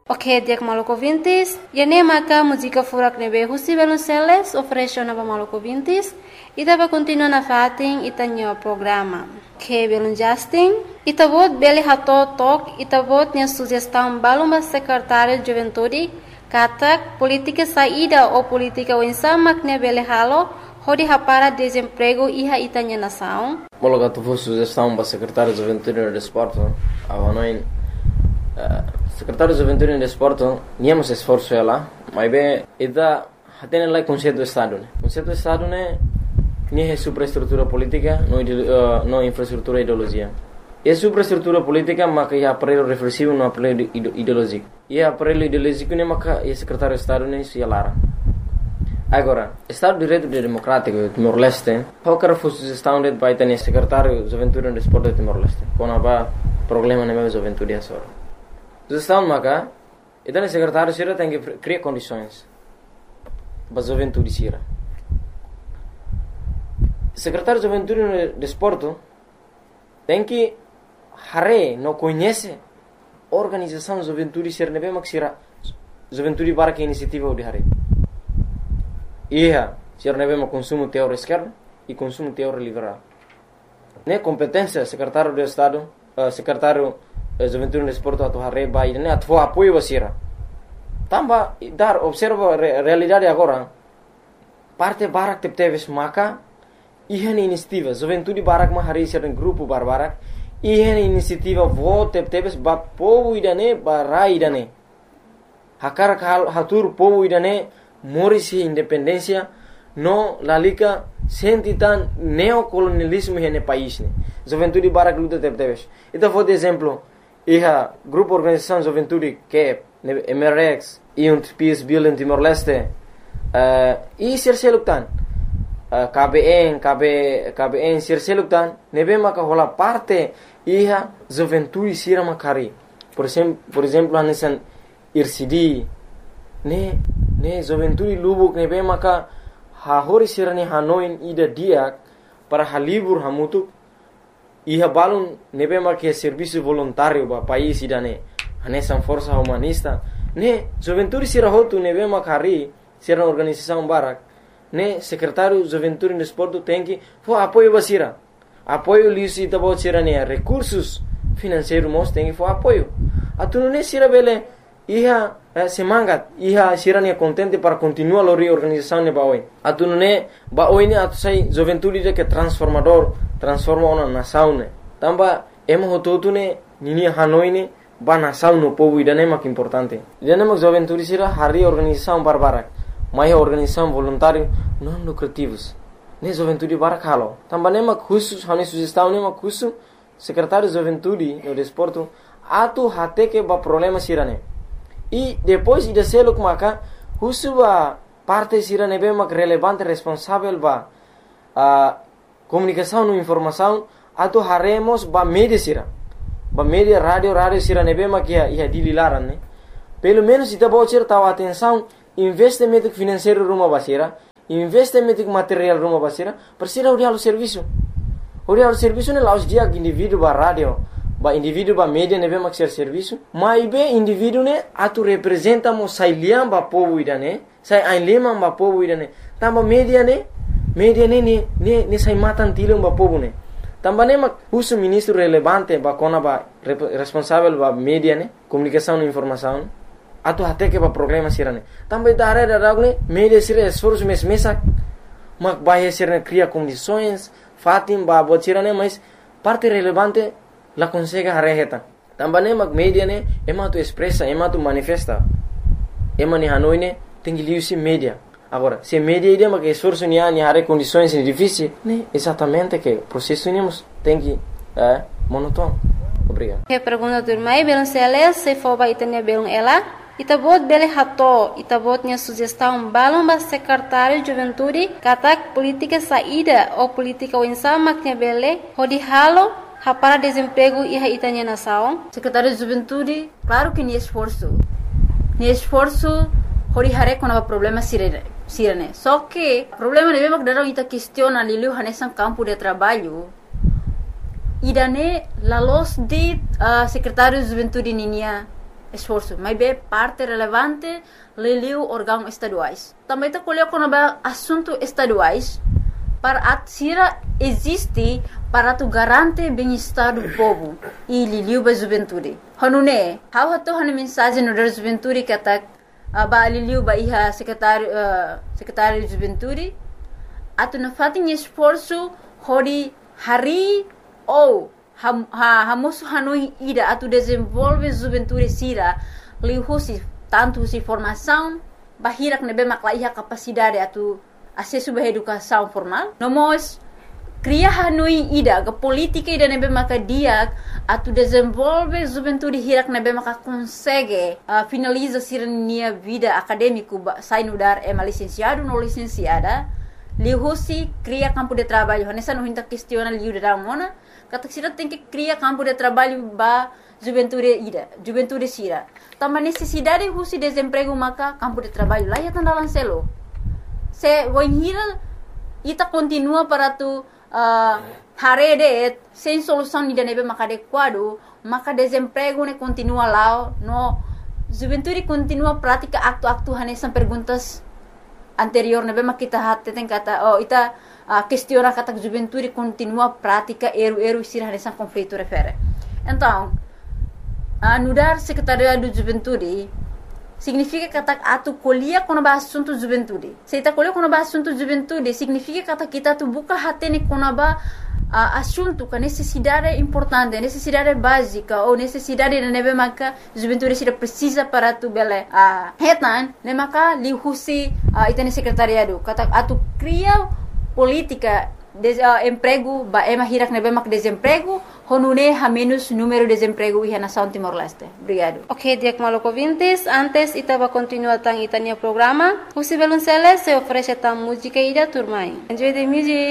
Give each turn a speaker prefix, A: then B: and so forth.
A: Ok, dia Maluco Vintis. E nem maka música furak nebe Husi Belunceles oferece na Maluco Vintis. E tava continua na fating itanyo programa. Ok, Belun Justin. Itabot beli hato tok. Itabot nya sugestão baluma secretário de Juventude. Katak política saída ou política wensamak ne beli halo. Hodi hapara desemprego iha itanya nação.
B: Bolo gato foi sugestão para secretário de Juventude e Desporto. Avanoin secretário de Juventude e Desporto, niamos esforço ela, mas bem, ida hatene lá conceito do Estado, né? Conceito do Estado né, nem é superestrutura política, não infraestrutura ideologia. É superestrutura política, mas é aparelho reflexivo, não aparelho ideológico. E aparelho ideológico né, mas é secretário de Estado né, se alara. Agora, Estado de Direito Democrático Timor-Leste, qual que foi a sugestão de baita secretário de Juventude e Desporto de Timor-Leste? Quando há problema na minha juventude é só. Sugestão maka, então o secretário sira tem que criar condições para a juventude sira. Secretário de Juventude e Desporto tem que não conhece a organização de juventude sira nebe mak sira juventude para que iniciativa de hare. Ia sira nebe mak consumo teor esquerdo e consumo teor liberal. Ne competência secretário de Estado, secretário Juventude no Desporto atau hareba ini atau apoio basira. Tambah dar observa realidade agora. Parte barak tepteves maka ihan inisiativa Juventude barak mahari sering grupo barbarak ihan inisiativa vo tepteves ba povo idane barai idane. Hakar hatur povo idane morisi independência no lalika sentitan neocolonialismo hene país ne. Juventude barak luta tepteves. Itu foi de exemplo. Iha grupo organização Juventude que MRX e Peace Building Timor-Leste e Sirseluktan KBN Sirseluktan nebe maka hola parte iha Juventude sira makari por exemplo hanesan IRCD ne Juventude Lubuk nebe maka hahori sira ne Hanoi ida diak para halibur hamutuk iha balun nebe marque serviço voluntário ba país idane hanesan força humanista ne juventude sira hotu nebe makari sira organização barak ne secretário juventude e desporto tem que for apoio basira apoio lisi tabo sira ne recursos financeiros mos tem que for apoio atunu ne sira bele iha semangat iha sira ne contente para continuar a reorganização ne baoi atunu ne baoi ne atu sai juventude de que transforma ona nação ne tamba emo hototu ne nini Hanoi ne ba nação no povo idane mak importante idane mak juventude sira hari organização barbarak mai organização voluntário não lucrativos ne juventude barak halo tamba ne mak khusus hani sugestão ne mak khusus secretário de juventude no desporto atu hate que ba problema sira ne e depois ida seluk maka khusus ba parte sira ne be mak relevante responsável ba comunicação e informação atau haremos ba media sira ba media radio sira nebe makia ia dililaran ne pelo menos ita bocir tahu atenção investimento financeiro rumah basira investimento material rumah basira persira uri halu serviço ne laus dia indivíduo ba radio ba indivíduo ba media nebe makia serviço mai be indivíduo ne atu representa mo sailiam ba povo idane sai ainlema ba povo idane tamba media ne sai matan tilung ba povo ne também mak uso ministro relevante ba kona ba responsável ba media ne comunicação e informação atu até que ba problema sirane também da ne media sira esforço mesak mak bahia sirane cria condições fatim ba bot sirane mas parte relevante la consegue hareheta também mak media ne ema tu expressa ema tu manifesta ema ni Hanoi ne tem liusi media. Agora, se media ideia mas que esforço ni hare condições difíceis, né? Exatamente que o processo tem que monótono. Obrigado.
A: Que pergunta do irmão, Belunceles, se for ba itanya belung ela, itabot bele hato, itabot nya sugestão balong ba secretário de juventude, katak política saída ou política winsama nya bele, hodi halo, para desemprego e itanya nação.
C: Secretário de juventude, claro que ni esforço, hori hare kona problema sirene. Só que problema de bebak darão ita questiona lilu hanesan campo de trabalho. Idane la los de secretário de juventude ninia esforço, mas é parte relevante liliu órgãos estaduais. Também está colhendo quando assuntos estaduais para a Sira existe para tu garante bem-estar do povo e liliu ba juventude. Hanune, how hato hana mensagem no da juventude que atak ba liliu ba iha secretário de juventude atu na fatin esforço hori hari ou hamoso hanui ida atu desenvolve juventude Sira lihusi tanto si formação bahirak nebe makla iha capacidade atu acesso à educação formal. Nós cria hanui ida ke politika ida nebe maka dia atu desenvolve juventude hirak nebe maka consegue finaliza sirnia vida acadêmico sai no dar licenciado no licenciada lihusi cria campo de trabalho nessa não hinta questiona liu da mona kata sira tem que cria campo de trabalho ba juventude Sira também necessidade husi desemprego maka campo de trabalho lá ya tandalan selo se wanhira ita continua para tu harede sem solução ni nebe maka adequado maka desemprego ne continua lá no juventude continua prática aktu hanesan perguntas anterior nebe maka kita hatte tem kata ita questiona kata juventude continua prática eru Sira hanesan conflito refere então anudar secretaria do juventude significa kata atu colhia quando ba assunto juventude. Se ita colhia quando ba assunto juventude significa kata kita tu buka hatene quando ba assunto que necessidade importante, necessidade básica ou necessidade de nebe maka juventude Sira precisa para tu bele hetan ne maka lihusi itane secretariado kata atu cria política emprego ba hirak nebe mak desemprego honune ha menos número de desemprego iha nação Timor-Leste. Obrigado.
A: Ok, Diak Maloko Vintes, antes ita va continuar tang itania programa. Husi Belunceles se oferece tam música ida turmai. Enjoy the music.